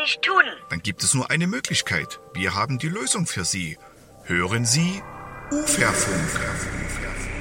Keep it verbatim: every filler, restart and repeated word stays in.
ich tun? Dann gibt es nur eine Möglichkeit. Wir haben die Lösung für Sie. Hören Sie Uferfunk.